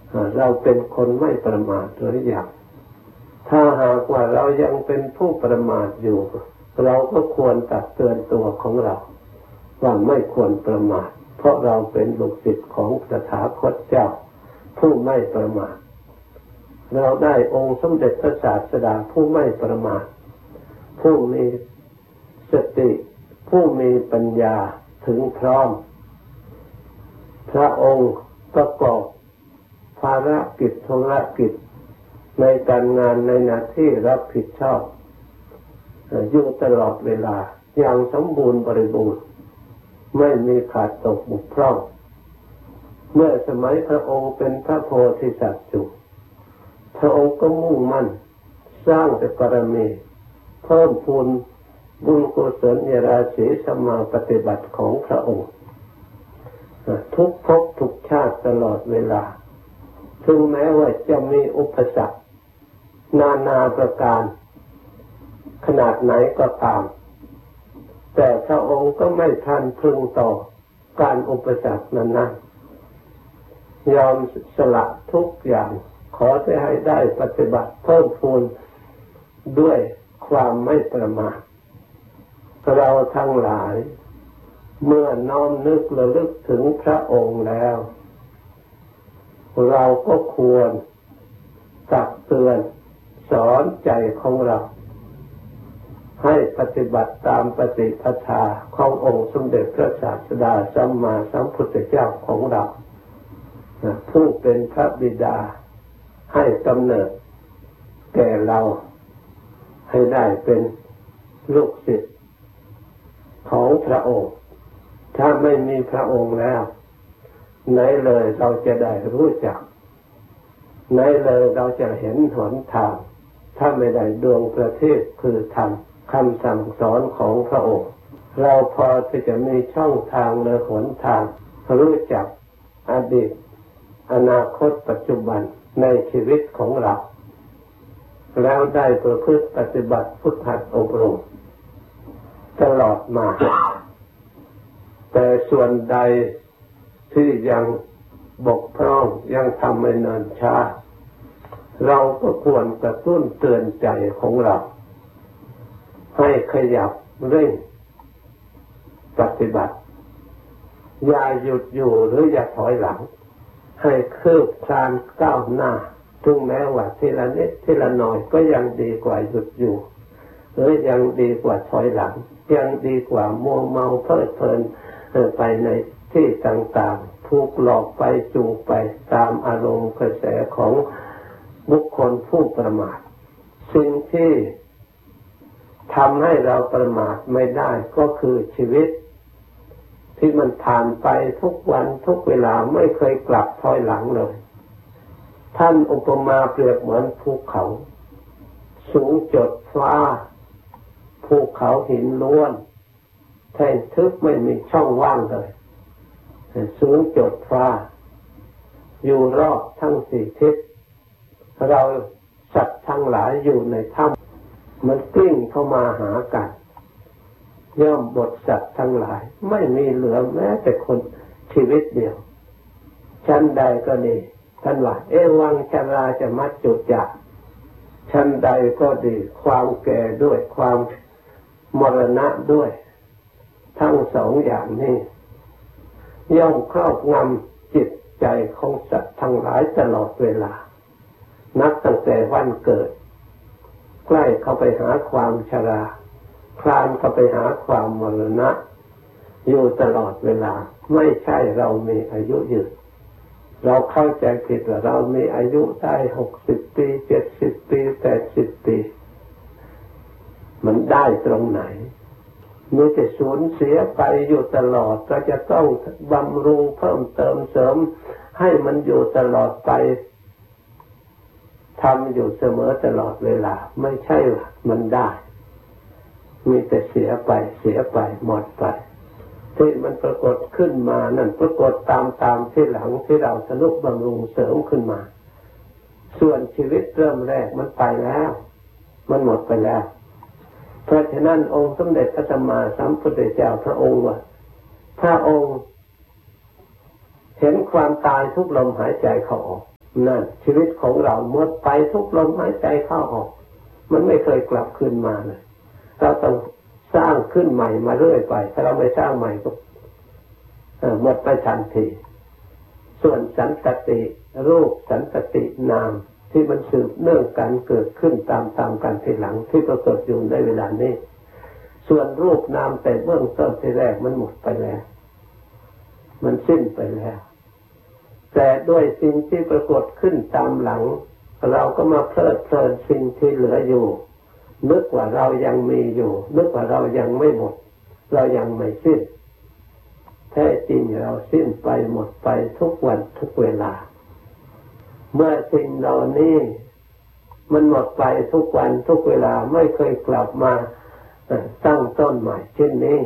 เราเป็นคนไม่ประมาทหรือยังถ้าหากว่าเรายังเป็นผู้ประมาทอยู่เราก็ควรตักเตือนตัวของเราว่าไม่ควรประมาทเพราะเราเป็นลูกศิษย์ของตถาคตเจ้าผู้ไม่ประมาทเราได้องค์สมเด็จพระศาสดาผู้ไม่ประมาทผู้มีสติผู้มีปัญญาถึงพร้อมพระองค์ประกอบภารกิจธุรกิจในการงานในหน้าที่รับผิดชอบอยู่ตลอดเวลาอย่างสมบูรณ์บริบูรณ์ไม่มีขาดตกบกพร่องเมื่อสมัยพระองค์เป็นพระโพธิสัตว์อยู่พระองค์ก็มุ่งมั่นสร้างแต่บารมีเพิ่มพูนบุญกุศลญาราศีสมาปฏิบัติของพระองค์ทุกภพทุกชาติตลอดเวลาถึงแม้ว่าจะมีอุปสรรคนานาประการขนาดไหนก็ตามแต่พระองค์ก็ไม่ทันพึงต่อการอุปสรรคนั้นยอมสละทุกอย่างขอจะให้ได้ปฏิบัติเพิ่มพูนด้วยความไม่ประมาทเราทั้งหลายเมื่อน้อมนึกระลึกถึงพระองค์แล้วเราก็ควรตักเตือนสอนใจของเราให้ปฏิบัติตามปฏิปทาขององค์สมเด็จพระศาสดาสัมมาสัมพุทธเจ้าของเราผู้เป็นพระบิดาให้กำเนิดแก่เราให้ได้เป็นลูกศิษย์ของพระองค์ถ้าไม่มีพระองค์แล้วไหนเลยเราจะได้รู้จักไหนเลยเราจะเห็นหนทางถ้าไม่ได้ดวงประทีปคือธรรมคำสั่งสอนของพระองค์เราพอที่จะมีช่องทางและหนทางรู้จักอดีตอนาคตปัจจุบันในชีวิตของเราแล้วได้ประพฤติปฏิบัติฝึกหัดอบรมตลอดมาแต่ส่วนใดที่ยังบกพร่องยังทำไม่เนินช้าเราก็ควรกระตุ้นเตือนใจของเราให้ขยับเร่งปฏิบัติอย่าหยุดอยู่หรืออย่าถอยหลังให้คืบคลานก้าวหน้าถึงแม้ว่าทีละนิดทีละหน่อยก็ยังดีกว่าหยุดอยู่หรือยังดีกว่าถอยหลังยังดีกว่ามัวเมาเพลิดเพลินไปในที่ต่างๆถูกหลอกไปจูงไปตามอารมณ์กระแสของบุคคลผู้ประมาทสิ่งที่ทำให้เราประมาทไม่ได้ก็คือชีวิตที่มันผ่านไปทุกวันทุกเวลาไม่เคยกลับถอยหลังเลยท่านอุปมาเปรียบเหมือนภูเขาสูงจดฟ้าภูเขาหินล้วนแท่งทึบไม่มีช่องว่างเลยสูงจดฟ้าอยู่รอบทั้งสี่ทิศเราสัตว์ทั้งหลายอยู่ในถ้ำมันกลิ้งเข้ามาหากันย่อมบทสัตว์ทั้งหลายไม่มีเหลือแม้แต่คนชีวิตเดียวชั้นใดก็ดีท่านว่าเอวังชราจะมัจจุจะชั้นใดก็ดีความแก่ด้วยความมรณะด้วยทั้งสองอย่างนี้ย่อมครอบงำจิตใจของสัตว์ทั้งหลายตลอดเวลานับตั้งแต่วันเกิดใกล้เข้าไปหาความชราคลานเข้าไปหาความมรณะอยู่ตลอดเวลาไม่ใช่เรามีอายุยืนเราเข้าใจผิดว่าเรามีอายุได้60 ปี70 ปี80 ปีมันได้ตรงไหนมีแต่สูญเสียไปอยู่ตลอดก็จะต้องบำรุงเพิ่มเติมเสริมให้มันอยู่ตลอดไปทำอยู่เสมอตลอดเวลาไม่ใช่ว่ามันได้มีแต่เสียไปหมดไปที่มันปรากฏขึ้นมานั่นปรากฏตามที่หลังที่เราสนุกบำรุงเสริมขึ้นมาส่วนชีวิตเริ่มแรกมันไปแล้วมันหมดไปแล้วเพราะฉะนั้นองค์สมเด็จพระสัมมาสัมพุทธเจ้าพระองค์ว่าพระองค์เห็นความตายทุกลมหายใจเข้าออกนั่นชีวิตของเราหมดไปทุกลมหายใจเข้าออกมันไม่เคยกลับคืนมาเลยเราต้องสร้างขึ้นใหม่มาเรื่อยไปถ้าเราไม่สร้างใหม่ก็หมดไปทันทีส่วนสันตติรูปสันตตินามที่มันสืบเนื่องกันเกิดขึ้นตามกันทีหลังที่ปรากฏอยู่ในเวลานี้ส่วนรูปนามแต่เบื้องต้นที่แรกมันหมดไปแล้วมันสิ้นไปแล้วแต่ด้วยสิ่งที่ปรากฏขึ้นตามหลังเราก็มาเพลิดเพลินสิ่งที่เหลืออยู่นึกว่าเรายังมีอยู่นึกว่าเรายังไม่หมดเรายังไม่สิ้นแท้จริงเราสิ้นไปหมดไปทุกวันทุกเวลาเมื่อสิ่งเหล่านี้มันหมดไปทุกวันทุกเวลาไม่เคยกลับมาตั้งต้นใหม่เช่นนี้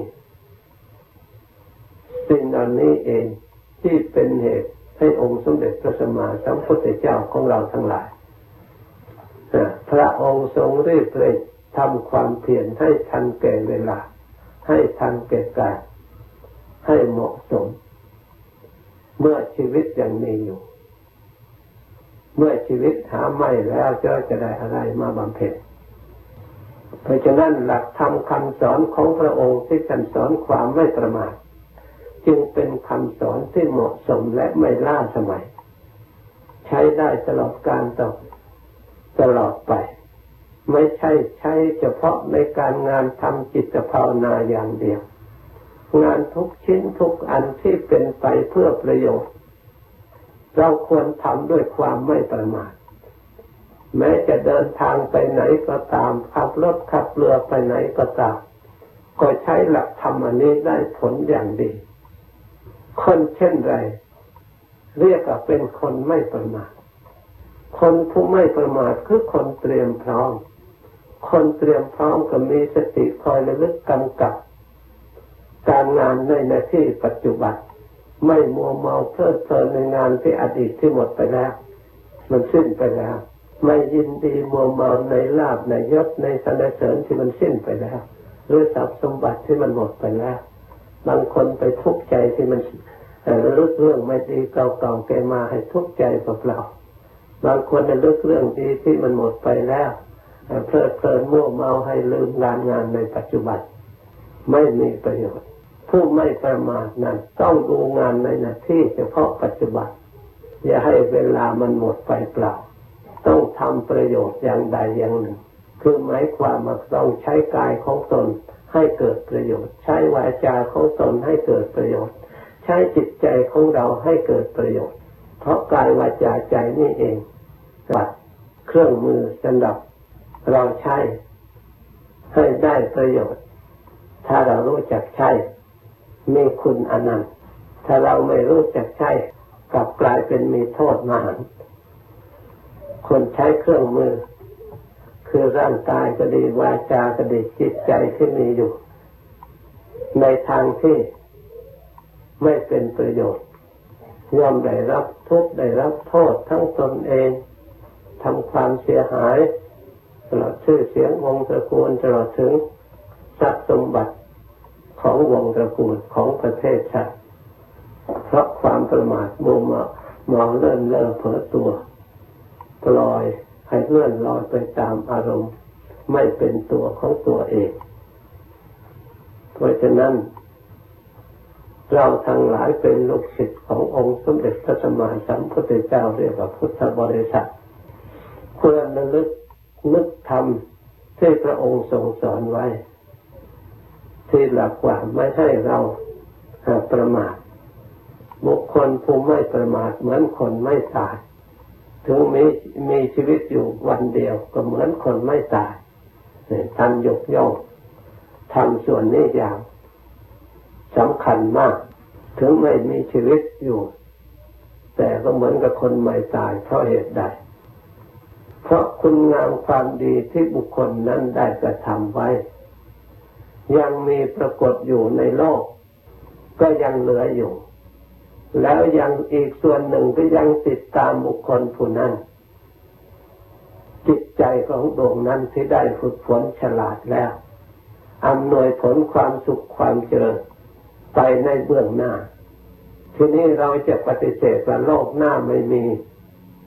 สิ่งเหล่านี้เองที่เป็นเหตุให้องค์สมเด็จพระสัมมาสัมพุทธเจ้าของเราทั้งหลายพระองค์ทรงรีบเร่งทำความเพียรให้ทันแก่เวลาให้ทันแก่กาลให้เหมาะสมเมื่อชีวิตยังมีอยู่เมื่อชีวิตหาไม่แล้วจะได้อะไรมาบำเพ็ญเพราะฉะนั้นหลักธรรมคำสอนของพระองค์ที่ท่านสอนความไม่ประมาทจึงเป็นคำสอนที่เหมาะสมและไม่ล้าสมัยใช้ได้ตลอดกาลตลอดไปไม่ใช่ใช้เฉพาะในการงานทำจิตภาวนาอย่างเดียวงานทุกชิ้นทุกอันที่เป็นไปเพื่อประโยชน์เราควรทำด้วยความไม่ประมาทแม้จะเดินทางไปไหนก็ตามขับรถขับเรือไปไหนก็ตามก็ใช้หลักธรรมอันนี้ได้ผลอย่างดีคนเช่นไรเรียกว่าเป็นคนไม่ประมาทคนผู้ไม่ประมาทคือคนเตรียมพร้อมคนเตรียมพร้อมก็มีสติคอยระลึกกำกับการงานในหน้าที่ปัจจุบันไม่มัวเมาเพลิดเพลินในงานที่อดีตที่หมดไปแล้วมันสิ้นไปแล้วไม่ยินดีมัวเมาในลาภในยศในสรรเสริญที่มันสิ้นไปแล้วหรือทรัพย์สมบัติที่มันหมดไปแล้วบางคนไปทุกข์ใจที่มันระลึกเรื่องไม่ดีเก่าๆแกมาให้ทุกข์ใจเปล่าๆบางคนระลึกเรื่องดีที่มันหมดไปแล้วเพลิดเพลินมัวเมาให้ลืมงานในปัจจุบันไม่มีประโยชน์ผู้ไม่ประมาทนั้นต้องดูงานในหน้าที่เฉพาะปัจจุบันอย่าให้เวลามันหมดไปเปล่าต้องทำประโยชน์อย่างใดอย่างหนึ่งคือหมายความว่าต้องใช้กายของตนให้เกิดประโยชน์ใช้วาจาของตนให้เกิดประโยชน์ใช้จิตใจของเราให้เกิดประโยชน์เพราะกายวาจาใจนี่เองเป็นเครื่องมือสำหรับเราใช้ให้ได้ประโยชน์ถ้าเรารู้จักใช้มีคุณอนันต์ถ้าเราไม่รู้จักใช้กลับกลายเป็นมีโทษมหันต์คนใช้เครื่องมือคือร่างกายก็ดีวาจาก็ดีจิตใจที่มีอยู่ในทางที่ไม่เป็นประโยชน์ย่อมได้รับทุกข์ได้รับโทษทั้งตนเองทำความเสียหายตลอดชื่อเสียงวงตระกูลตลอดถึงทรัพย์สมบัติของวงตระกูลของประเทศชาติเพราะความประมาทมัวเมาเล่อเผลอตัวปล่อยให้เลื่อนลอยไปตามอารมณ์ไม่เป็นตัวของตัวเองเพราะฉะนั้นเราทั้งหลายเป็นลูกศิษย์ขององค์สมเด็จพระสัมมาสัมพุทธเจ้าเรียกว่าพุทธบริษัทควรระลึกนึกธรรมที่พระองค์ทรงสอนไว้ที่หลักว่าไม่ให้เราประมาทบุคคลผู้ไม่ประมาทเหมือนคนไม่ตายถึงมีชีวิตอยู่วันเดียวก็เหมือนคนไม่ตายท่านยกย่องทำส่วนนี้อย่างสำคัญมากถึงไม่มีชีวิตอยู่แต่ก็เหมือนกับคนไม่ตายเพราะเหตุใดเพราะคุณงามความดีที่บุคคลนั้นได้กระทำไว้ยังมีปรากฏอยู่ในโลกก็ยังเหลืออยู่แล้วยังอีกส่วนหนึ่งก็ยังติดตามบุคคลผู้นั้นจิตใจของดวงนั้นที่ได้ฝึกฝนฉลาดแล้วอำนวยผลความสุขความเจริญไปในเบื้องหน้าทีนี้เราจะปฏิเสธว่าโลกหน้าไม่มี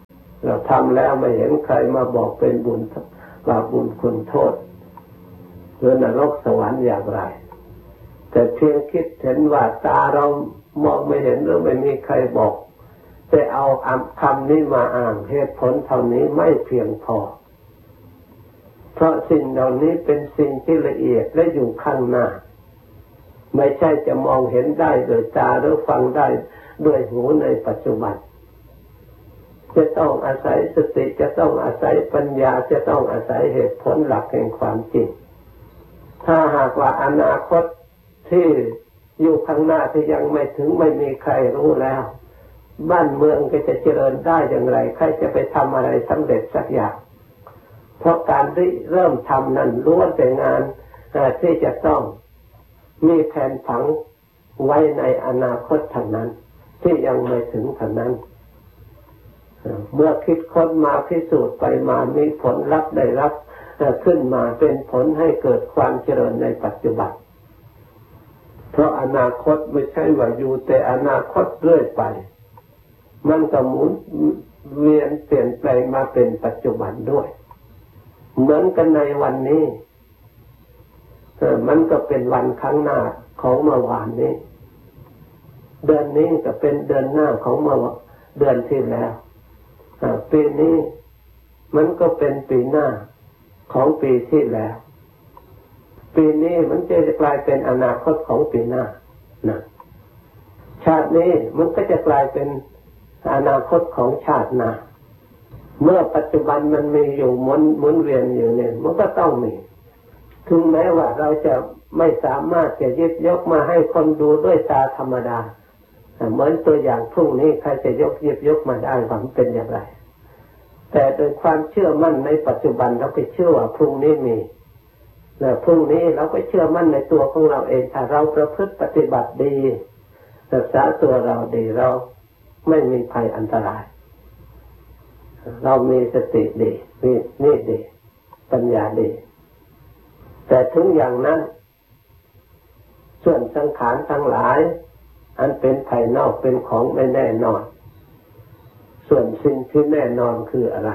เราทำแล้วไม่เห็นใครมาบอกเป็นบุญว่าบุญคุณโทษหรือนรกสวรรค์อย่างไรแต่เพียงคิดเห็นว่าตาเรามองไม่เห็นหรือไม่มีใครบอกแต่เอาคำนี้มาอ้างเหตุผลเท่านี้ไม่เพียงพอเพราะสิ่งเหล่านี้เป็นสิ่งที่ละเอียดและอยู่ข้างหน้าไม่ใช่จะมองเห็นได้โดยตาหรือฟังได้ด้วยหูในปัจจุบันจะต้องอาศัยสติจะต้องอาศัยปัญญาจะต้องอาศัยเหตุผลหลักแห่งความจริงถ้าหากว่าอนาคตที่อยู่ข้างหน้าที่ยังไม่ถึงไม่มีใครรู้แล้วบ้านเมืองก็จะเจริญได้อย่างไรใครจะไปทำอะไรสำเร็จสักอย่างเพราะการที่เริ่มทำนั้นล้วนแต่งานที่จะต้องมีแผนผังไว้ในอนาคตทางนั้นที่ยังไม่ถึงทางนั้นเมื่อคิดค้นมาพิสูจน์ไปมามีผลลัพธ์ได้รับขึ้นมาเป็นผลให้เกิดความเจริญในปัจจุบันเพราะอนาคตไม่ใช่ว่าอยู่แต่อนาคตเรื่อยไปมันก็หมุนเวียนเปลี่ยนแปลงมาเป็นปัจจุบันด้วยเหมือนกันในวันนี้มันก็เป็นวันข้างหน้าของเมื่อวานนี้เดือนนี้ก็เป็นเดือนหน้าของเมื่อเดือนที่แล้วปีนี้มันก็เป็นปีหน้าของปีที่แล้วปีนี้มันจะกลายเป็นอนาคตของปีหน้านะชาตินี้มันก็จะกลายเป็นอนาคตของชาติหน้าเมื่อปัจจุบันมันมีอยู่หมุนเวียนอยู่เนี่ยมันก็ต้องมีถึงแม้ว่าเราจะไม่สามารถจะยึดยกมาให้คนดูด้วยตาธรรมดาเหมือนตัวอย่างพรุ่งนี้ใครจะยกมาได้ว่ามันเป็นอย่างไรแต่โดยความเชื่อมั่นในปัจจุบันเราไปเชื่อว่าพรุ่งนี้มีแล้วพรุ่งนี้เราก็เชื่อมั่นในตัวของเราเองถ้าเราประพฤติปฏิบัติดีรักษาตัวเราดีเราไม่มีภัยอันตรายเรามีสติดีมีนี่ดีปัญญาดีแต่ถึงอย่างนั้นส่วนสังขารทั้งหลายอันเป็นภายนอกเป็นของไม่แน่นอนส่วนสิ่งที่แน่นอนคืออะไร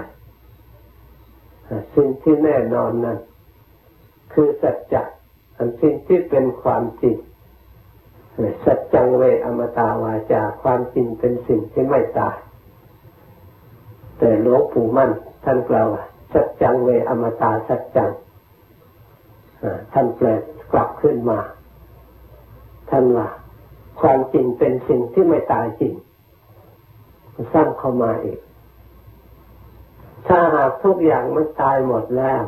สิ่งที่แน่นอนนั้นคือสัจจะอันสิ่งที่เป็นความจริงสัจจังเวอมตาวาจาความจริงเป็นสิ่งที่ไม่ตายแต่หลวงปู่มั่นท่านกล่าวว่าสัจจังเวอมตาสัจจังท่านแปลกลับขึ้นมาท่านว่าความจริงเป็นสิ่งที่ไม่ตายจริงสร้างเข้ามาอีกถ้าหากทุกอย่างมันตายหมดแล้ว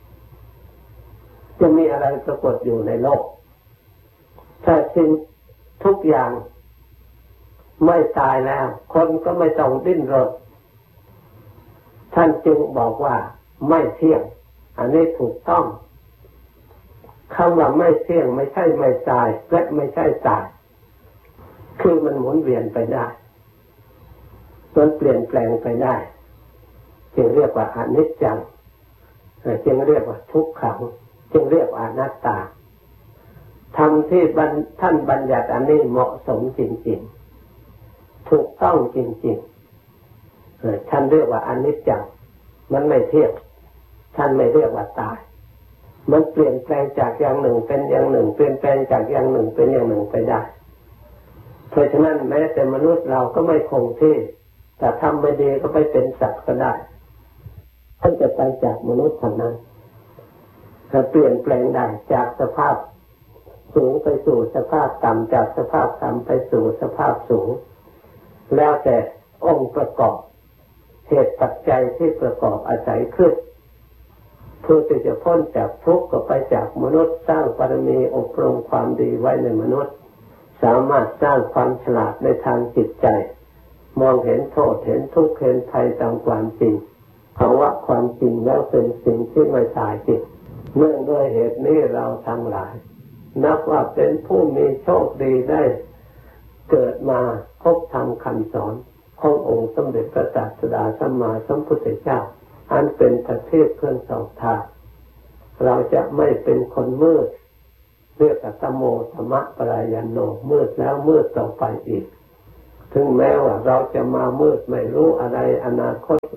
จะมีอะไรปรากฏอยู่ในโลกถ้าสิ่งทุกอย่างไม่ตายแล้วคนก็ไม่ต้องดิ้นรนท่านจึงบอกว่าไม่เที่ยงอันนี้ถูกต้องคำว่าไม่เที่ยงไม่ใช่ไม่ตายและไม่ใช่ตายคือมันหมุนเวียนไปได้มันเปลี่ยนแปลงไปได้จึงเรียกว่าอนิจจังจึงเรียกว่าทุกขังจึงเรียกว่าอนัตตาธรรมที่ท่านบัญญัติอันนี้เหมาะสมจริงๆถูกต้องจริงๆท่านเรียกว่าอนิจจังมันไม่เที่ยงท่านไม่เรียกว่าตายมันเปลี่ยนแปลงจากอย่างหนึ่งเป็นอย่างหนึ่งเปลี่ยนแปลงจากอย่างหนึ่งเป็นอย่างหนึ่งไปได้เพราะฉะนั้นแม้แต่มนุษย์เราก็ไม่คงที่แต่ทำไม่ดีก็ไปเป็นสัตว์ก็ได้ท่านจะไปจากมนุษย์ทางนั้นจะเปลี่ยนแปลงได้จากสภาพสูงไปสู่สภาพต่ำจากสภาพต่ำไปสู่สภาพสูงแล้วแต่องค์ประกอบเหตุปัจจัยที่ประกอบอาศัยขึ้นเพื่อที่จะพ้นจากทุกข์ก็ไปจากมนุษย์สร้างบารมีอบรมความดีไว้ในมนุษย์สามารถสร้างความฉลาดในทางจิตใจมองเห็นโทษเห็นทุกข์เห็นภัยตามความจริงเพราะว่าความจริงแล้วเป็นสิ่งที่ไม่ตายจริงเนื่องด้วยเหตุนี้เราทั้งหลายนับว่าเป็นผู้มีโชคดีได้เกิดมาพบธรรมคำสอนขององค์สมเด็จพระศาสดาสัมมาสัมพุทธเจ้าอันเป็นประทีปเครื่องส่องทางเราจะไม่เป็นคนมืดเรียกว่าตโมธรรมะปรายโนมืดแล้วมืดต่อไปอีกถึงแม้ว่าเราจะมามืดไม่รู้อะไรอนาคต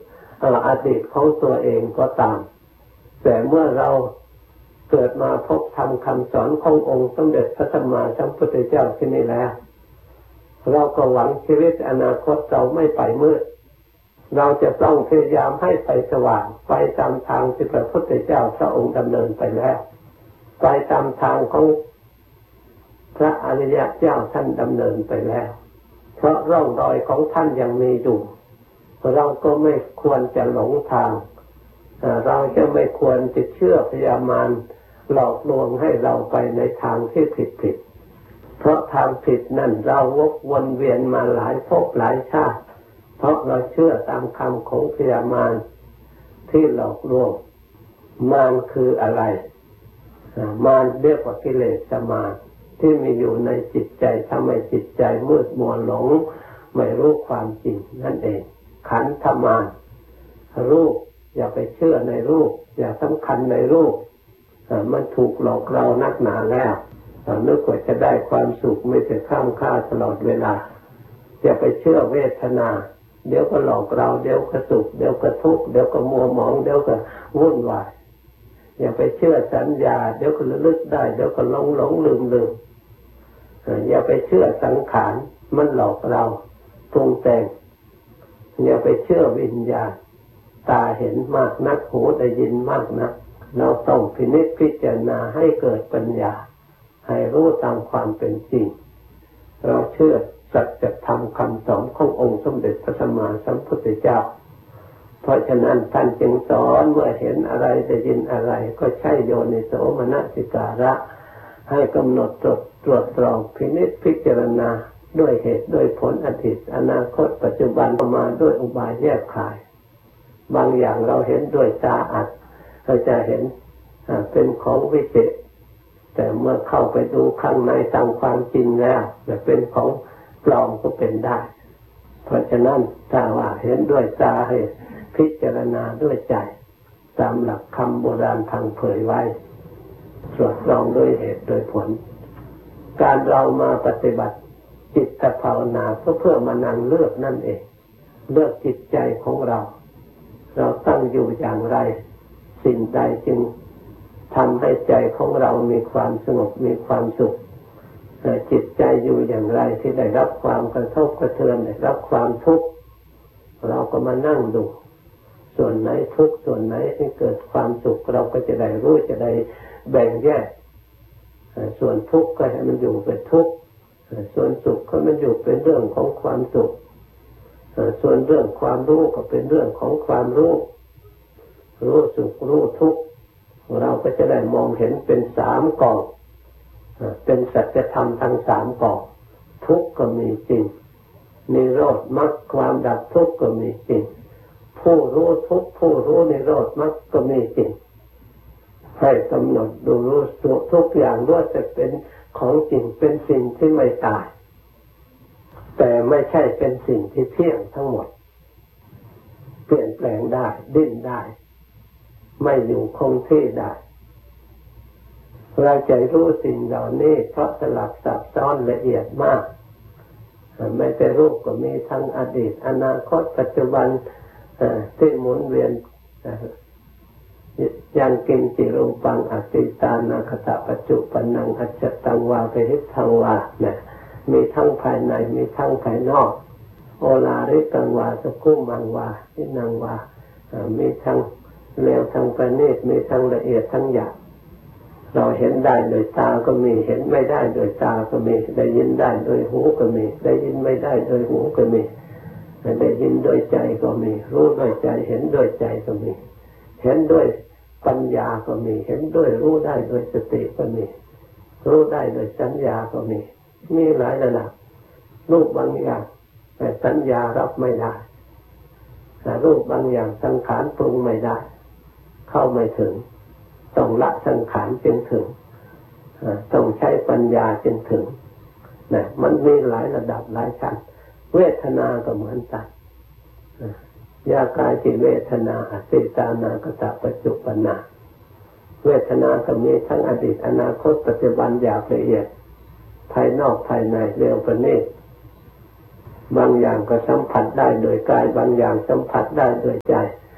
อดีตของตัวเองก็ตามแต่เมื่อเราเกิดมาพบธรรมคำสอนขององค์สมเด็จพระสัมมาสัมพุทธเจ้าที่นี่แล้วเราก็หวังชีวิตอนาคตเราไม่ไปมืดเราจะต้องพยายามให้ไปสว่างไปตามทางที่พระพุทธเจ้าพระองค์ดำเนินไปแล้วไปตามทางของพระอริยเจ้าท่านดำเนินไปแล้วเพราะร่องรอยของท่านยังมีอยู่เราก็ไม่ควรจะหลงทางเราจะไม่ควรจะเชื่อพยามารหลอกลวงให้เราไปในทางที่ผิดเพราะทางผิดนั่นเราวกวนเวียนมาหลายภพหลายชาติเพราะเราเชื่อตามคำของพยามารที่หลอกลวงมารคืออะไรมารเรียกว่ากิเลสมารที่มีอยู่ในจิตใจทำให้จิตใจมืดมัวหลงไม่รู้ความจริงนั่นเองขันธมารรูปอย่าไปเชื่อในรูปอย่าสำคัญในรูปมันถูกหลอกเรานักหนาแล้วนึกว่าจะได้ความสุขไม่แต่ข้ามค่าตลอดเวลาอย่าไปเชื่อเวทนาเดี๋ยวก็หลอกเราเดี๋ยวก็สุขเดี๋ยวก็ทุกข์เดี๋ยวก็มัวหมองเดี๋ยวก็วุ่นวายอย่าไปเชื่อสัญญาเดี๋ยวก็ระลึกได้เดี๋ยวก็หลงลืมอย่าไปเชื่อสังขารมันหลอกเราปรุงแต่งอย่าไปเชื่อวิญญาณตาเห็นมากนักหูได้ยินมากนักเราต้องพินิจพิจารณาให้เกิดปัญญาให้รู้ตามความเป็นจริงเราเชื่อสัจธรรมคำสอนขององค์สมเด็จพระสัมมาสัมพุทธเจ้าเพราะฉะนั้นท่านจึงสอนเมื่อเห็นอะไรได้ยินอะไรก็ใช้โยนิโสมนสิการะให้กำหนดตรวจตรองพินิจพิจารณาด้วยเหตุด้วยผลอดีตอนาคตปัจจุบันประมาณด้วยอุบายแยกขายบางอย่างเราเห็นด้วยตาอัดเราจะเห็นเป็นของวิเศษแต่เมื่อเข้าไปดูข้างในตามความจริงแล้วจะเป็นของปลอมก็เป็นได้เพราะฉะนั้นถ้าว่าเห็นด้วยตาให้พิจารณาด้วยใจตามหลักคำโบราณทางเผยไว้ตรวจสอบด้วยเหตุโดยผลการเรามาปฏิบัติจิตภาวนาก็เพื่อมานั่งเลือกนั่นเองเลือกจิตใจของเราตั้งอยู่อย่างไรสิ่งใดจึงทำให้ใจของเรามีความสงบมีความสุขจิตใจอยู่อย่างไรที่ได้รับความกระทบกระเทือนได้รับความทุกข์เราก็มานั่งดูส่วนไหนทุกข์ส่วนไหนที่เกิดความสุขเราก็จะได้รู้จะได้แบ่งแยกส่วนทุกข์ก็ให้มันอยู่เป็นทุกข์ส่วนสุขก็มันอยู่เป็นเรื่องของความสุขส่วนเรื่องความรู้ก็เป็นเรื่องของความรู้สุขรู้ทุกข์เราก็จะได้มองเห็นเป็นสามกองเป็นสัจธรรมทั้งสามกองทุกข์ก็มีจริงนิโรธมรรคความดับทุกข์ก็มีจริงผู้รู้ทุกข์ผู้รู้นิโรธมรรคก็มีจริงให้กำหนดดูรู้ทุกอย่างล้วนแต่เป็นของจริงเป็นสิ่งที่ไม่ตายแต่ไม่ใช่เป็นสิ่งที่เที่ยงทั้งหมดเปลี่ยนแปลงได้ดิ้นได้ไม่อยู่คงที่ได้เราจะรู้สิ่งเหล่านี้เพราะสลับซับซ้อนละเอียดมากไม่แต่รูปก็มีทั้งอดีตอนาคตปัจจุบันที่หมุนเวียนยังกินจิรูปังอติตานาคตะปัจจุปันนังอัจจตังวาเปริทังวาเนี่ยมีทั้งภายในมีทั้งภายนอกโอลาริกังวาสกุมังวาทินังวามีทั้งเลวทั้งประณีตมีทั้งละเอียดทั้งหยาบเราเห็นได้โดยตาก็มีเห็นไม่ได้โดยตาก็มีได้ยินได้โดยหูก็มีได้ยินไม่ได้โดยหูก็มีได้ยินโดยใจก็มีรู้โดยใจเห็นโดยใจก็มีเห็นด้วยปัญญาก็มีเห็นด้วยรู้ได้โดยสติก็มีรู้ได้โดยสัญญาก็มีหลายระดับรูปบางอย่างแต่สัญญารับไม่ได้รูปบางอย่างสังขารปรุงไม่ได้เข้าไม่ถึงต้องละสังขารจึงถึงต้องใช้ปัญญาจึงถึงนะมันมีหลายระดับหลายชั้นเวทนาก็เหมือนกันยากายจิเวทนาอติตานาคตะปัจจุปนาเวทนาก็มีทั้งอดีตอนาคตปัจจุบันหยาบละเอียดภายนอกภายในเร็วประณีตบางอย่างก็สัมผัสได้โดยกายบางอย่างสัมผัสได้โดยใจ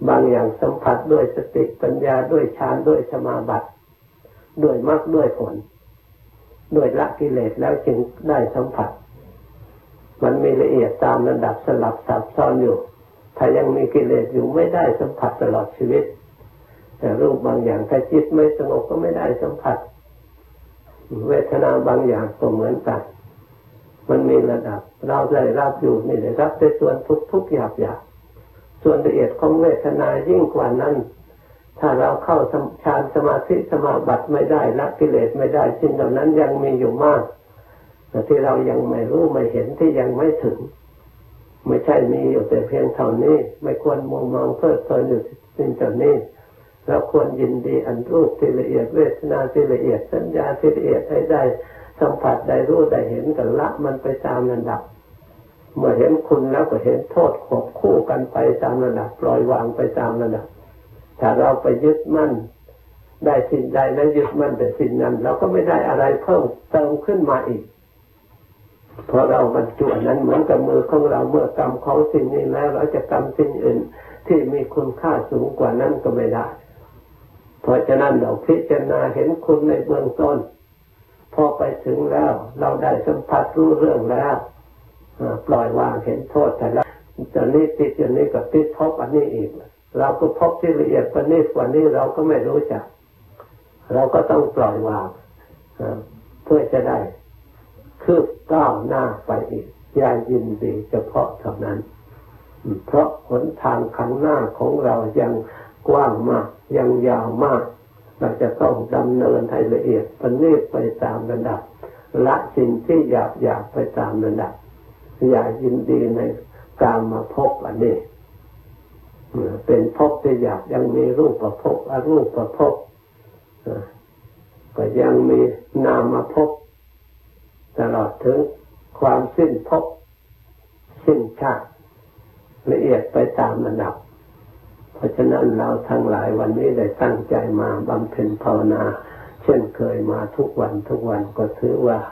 บางอย่างสัมผัสด้วยสติปัญญาด้วยฌานด้วยสมาบัติด้วยมรรคด้วยผลด้วยละกิเลสแล้วจึงได้สัมผัสมันมีละเอียดตามระดับสลับซับซ้อนอยู่ถ้ายังมีกิเลสอยู่ไม่ได้สัมผัสตลอดชีวิตแต่รูปบางอย่างถ้าจิตไม่สงบก็ไม่ได้สัมผัสเวทนาบางอย่างก็เหมือนกันมันมีระดับเราได้รับอยู่นี่ได้รับในส่วนทุกๆหยาบๆส่วนละเอียดของเวทนายิ่งกว่านั้นถ้าเราเข้าฌานสมาธิสมาบัติไม่ได้ละกิเลสไม่ได้สิ่งเหล่านั้นยังมีอยู่มากแต่ที่เรายังไม่รู้ไม่เห็นที่ยังไม่ถึงไม่ใช่มีอยู่แต่เพียงเท่านี้ไม่ควรมัวเมาเพลิดเพลินอยู่สิ่งเหล่านี้เราควรยินดีอันรูปที่ละเอียดเวทนาที่ละเอียดสัญญาที่ละเอียดให้ได้สัมผัสได้รู้ได้เห็นกันละมันไปตามระดับเมื่อเห็นคุณแล้วก็เห็นโทษควบคู่กันไปตามระดับปล่อยวางไปตามระดับถ้าเราไปยึดมั่นได้สิ่งใดแล้วยึดมั่นแต่สิ่งนั้นเราก็ไม่ได้อะไรเพิ่มเติมขึ้นมาอีกเพราะเราบรรจุนั้นเหมือนกับมือของเราเมื่อกำของสิ่งนี้แล้วเราจะกำสิ่งอื่นที่มีคุณค่าสูงกว่านั้นก็ไม่ได้เพราะฉะนั้นเราพิจารณาเห็นคุณในเบื้องต้นพอไปถึงแล้วเราได้สัมผัสรู้เรื่องแล้วปล่อยวางเห็นโทษแต่ละจะนี้ติดอย่างนี้ก็ติดพบอันนี้อีกเราก็พบที่ละเอียดกว่านี้เราก็ไม่รู้จักเราก็ต้องปล่อยวางเพื่อจะได้คืบก้าวหน้าไปอีกอย่ายินดีเฉพาะเท่านั้นเพราะหนทางข้างหน้าของเรายังกว้างมากยังยาวมากเราจะต้องดำเนินให้ละเอียดประณีตไปตามระดับละสิ่งที่หยาบไปตามระดับอย่ายินดีในกามภพอันนี้เป็นภพที่หยาบยังมีรูปภพอรูปภพก็ยังมีนามภพตลอดถึงความสิ้นภพสิ้นชาติละเอียดไปตามระดับเพราะฉะนั้นเราทั้งหลายวันนี้ได้ตั้งใจมาบำเพ็ญภาวนาเช่นเคยมาทุกวันก็ถือว่า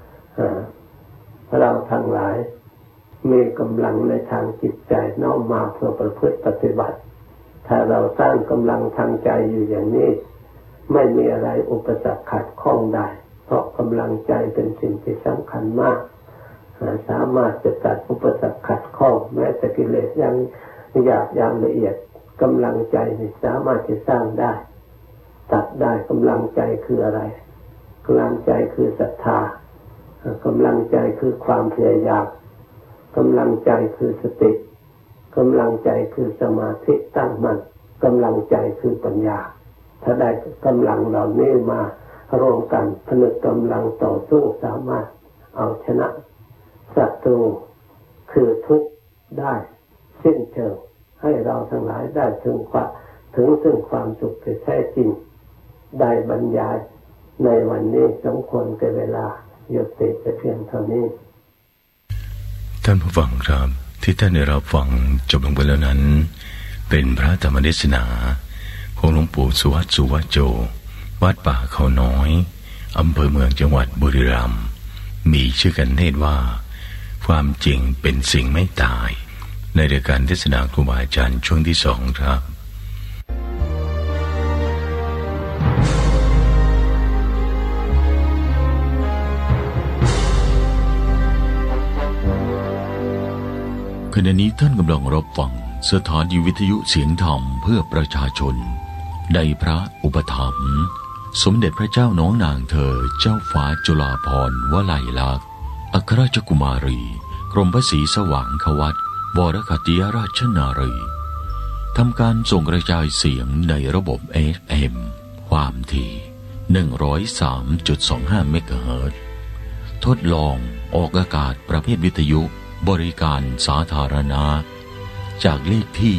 เราทั้งหลายมีกำลังในทางจิตใจน้อมมาเพื่อประพฤติปฏิบัติถ้าเราสร้างกำลังทางใจอยู่อย่างนี้ไม่มีอะไรอุปสรรคขัดข้องได้เพราะกำลังใจเป็นสิ่งที่สำคัญมากสามารถจะตัดอุปสรรคขัดข้องแม้แต่กิเลสยังหยาบยังละเอียดกำลังใจนี่สามารถจะสร้างได้ตัดได้กำลังใจคืออะไรกำลังใจคือศรัทธากำลังใจคือความพยายามกำลังใจคือสติกำลังใจคือสมาธิตั้งมั่นกำลังใจคือปัญญาถ้าได้กำลังเหล่านี้มารวมกันผนึกกำลังต่อสู้สามารถเอาชนะศัตรูคือทุกข์ได้สิ้นเชิงให้เราทั้งหลายได้ถึงซึ่งความสุขที่แท้จริงได้บรรยายในวันนี้สมควรแก่เวลายุติแต่เพียงเท่านี้ท่านผู้ฟังครับที่ท่านได้รับฟังจบลงไปแล้วนั้นเป็นพระธรรมเทศนาของหลวงปู่สุวัตสุวัจโจวัดป่าเขาน้อยอำเภอเมืองจังหวัดบุรีรัมย์มีชื่อกันเทศว่าความจริงเป็นสิ่งไม่ตายในรายการเทศนาครูบาอาจารย์ช่วงที่2ครับขณะนี้ท่านกำลังรับฟังสถานีวิทยุเสียงธรรมเพื่อประชาชนในพระอุปถัมภ์สมเด็จพระเจ้าน้องนางเธอเจ้าฟ้าจุฬาภรณ์วลัยลักษณ์อัครราชกุมารีกรมพระศรีสว่างควัตรวรคติยราชนารีทำการส่งกระจายเสียงในระบบ FM ความถี่ 103.25 เมกะเฮิรตซ์ทดลองออกอากาศประเภทวิทยุบริการสาธารณะจากเลขที่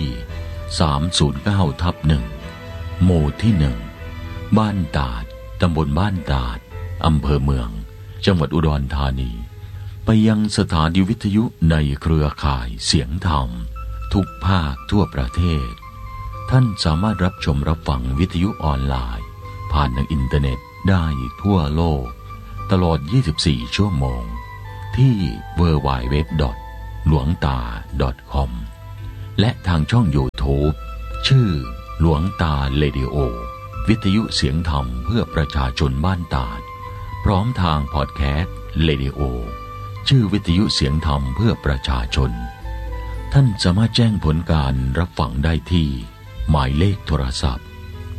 309/1 หมู่ที่ 1 บ้านตาดตำบลบ้านตาดอำเภอเมืองจังหวัดอุดรธานีไปยังสถานีวิทยุในเครือข่ายเสียงธรรมทุกภาคทั่วประเทศท่านสามารถรับชมรับฟังวิทยุออนไลน์ผ่านทางอินเทอร์เน็ตได้ทั่วโลกตลอด 24 ชั่วโมงที่ www.lwangta.com และทางช่อง YouTube ชื่อหลวงตาเรดิโอวิทยุเสียงธรรมเพื่อประชาชนบ้านตาดพร้อมทางพอดแคสต์เรดิโอชื่อวิทยุเสียงธรรมเพื่อประชาชนท่านสามารถแจ้งผลการรับฟังได้ที่หมายเลขโทรศัพท์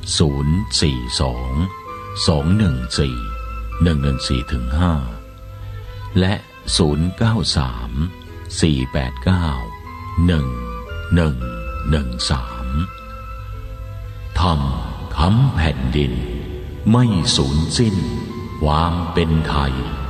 042-214-114-5และ093-489-1113ธรรมค้ำแผ่นดินไม่สูญสิ้นความเป็นไทย